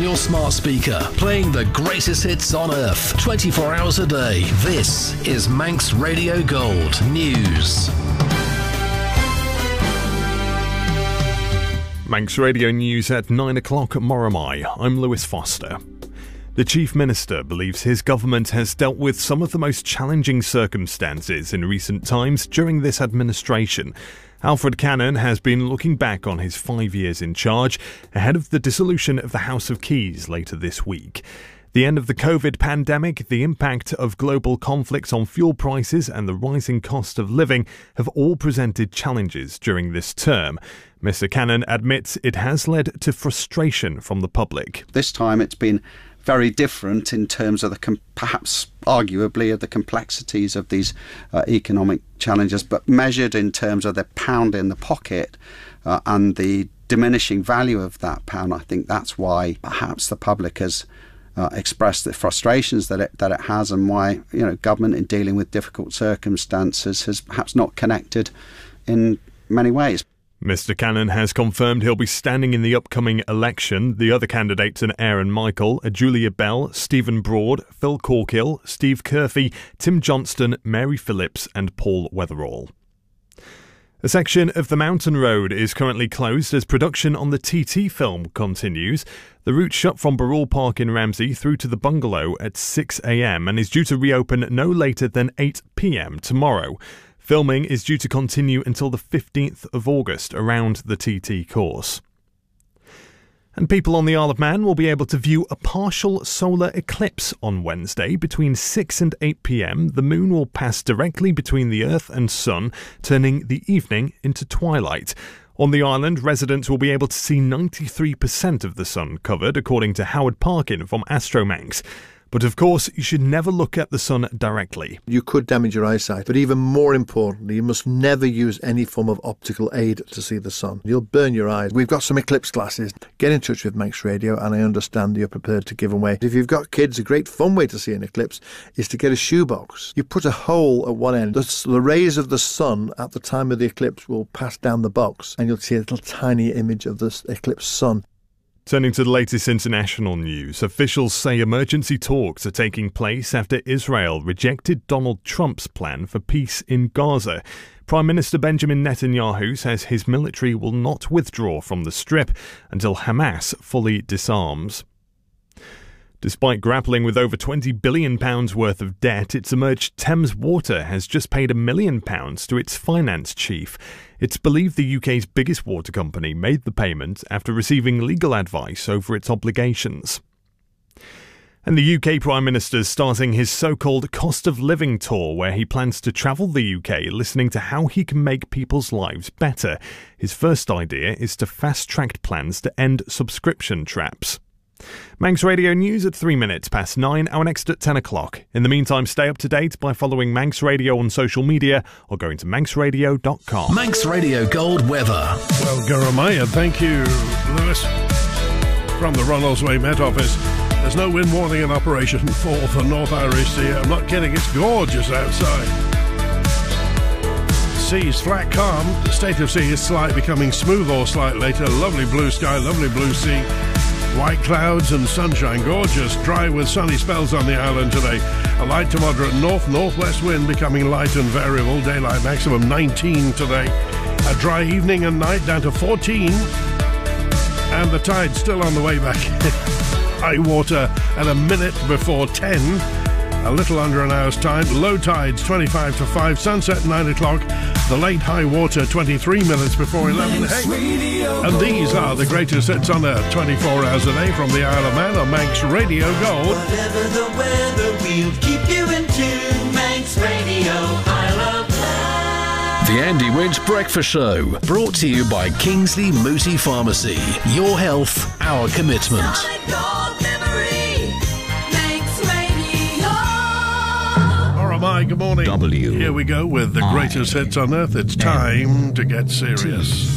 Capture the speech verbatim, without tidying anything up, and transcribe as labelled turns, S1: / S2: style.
S1: your smart speaker, playing the greatest hits on earth, twenty-four hours a day. This is Manx Radio Gold News.
S2: Manx Radio News at nine o'clock at Moromai. I'm Lewis Foster. The Chief Minister believes his government has dealt with some of the most challenging circumstances in recent times during this administration. Alfred Cannon has been looking back on his five years in charge ahead of the dissolution of the House of Keys later this week. The end of the COVID pandemic, the impact of global conflicts on fuel prices and the rising cost of living have all presented challenges during this term. Mister Cannon admits it has led to frustration from the public.
S3: This time it's been very different in terms of the com- perhaps arguably of the complexities of these uh, economic challenges, but measured in terms of the pound in the pocket uh, and the diminishing value of that pound. I think that's why perhaps the public has uh, expressed the frustrations that it that it has, and why, you know, government in dealing with difficult circumstances has perhaps not connected in many ways.
S2: Mister Cannon has confirmed he'll be standing in the upcoming election. The other candidates are Aaron Michael, Julia Bell, Stephen Broad, Phil Corkill, Steve Curfey, Tim Johnston, Mary Phillips and Paul Weatherall. A section of the Mountain Road is currently closed as production on the T T film continues. The route shut from Barrule Park in Ramsey through to the bungalow at six a.m. and is due to reopen no later than eight p.m. tomorrow. Filming is due to continue until the fifteenth of August around the T T course. And people on the Isle of Man will be able to view a partial solar eclipse on Wednesday between six and eight p.m. The moon will pass directly between the Earth and Sun, turning the evening into twilight. On the island, residents will be able to see ninety-three percent of the sun covered, according to Howard Parkin from Astromanx. But of course, you should never look at the sun directly.
S4: You could damage your eyesight, but even more importantly, you must never use any form of optical aid to see the sun. You'll burn your eyes. We've got some eclipse glasses. Get in touch with Manx Radio, and I understand you're prepared to give them away. If you've got kids, a great fun way to see an eclipse is to get a shoebox. You put a hole at one end. The, the rays of the sun at the time of the eclipse will pass down the box, and you'll see a little tiny image of the eclipse sun.
S2: Turning to the latest international news, officials say emergency talks are taking place after Israel rejected Donald Trump's plan for peace in Gaza. Prime Minister Benjamin Netanyahu says his military will not withdraw from the Strip until Hamas fully disarms. Despite grappling with over twenty billion pounds worth of debt, it's emerged Thames Water has just paid a million pounds to its finance chief. It's believed the U K's biggest water company made the payment after receiving legal advice over its obligations. And the U K Prime Minister is starting his so-called cost of living tour, where he plans to travel the U K listening to how he can make people's lives better. His first idea is to fast-track plans to end subscription traps. Manx Radio News at three minutes past nine, our next at ten o'clock. In the meantime, stay up to date by following Manx Radio on social media or going to manx radio dot com.
S1: Manx Radio Gold weather.
S5: Well, Garamaya, thank you, Lewis. From the Ronalds Way Met Office, there's no wind warning in operation for the North Irish Sea. I'm not kidding, it's gorgeous outside. Sea's flat calm, the state of sea is slight, becoming smooth or slight later. Lovely blue sky, lovely blue sea. White clouds and sunshine, gorgeous, dry with sunny spells on the island today. A light to moderate north-northwest wind becoming light and variable. Daylight maximum nineteen today. A dry evening and night down to fourteen. And the tide still on the way back. High water at a minute before ten. A little under an hour's time. Low tides twenty-five to five. Sunset nine o'clock. The late high water twenty-three minutes before eleven. Hey. And these are the greatest hits on earth twenty-four hours a day from the Isle of Man on Manx Radio Gold.
S6: Whatever the weather, we'll keep you in tune. Manx Radio, Isle of Man.
S1: The Andy Winch Breakfast Show, brought to you by Kingsley Mooti Pharmacy. Your health, our commitment.
S5: Hi, good morning.
S7: W.
S5: Here we go with the greatest hits on earth. It's time to get serious.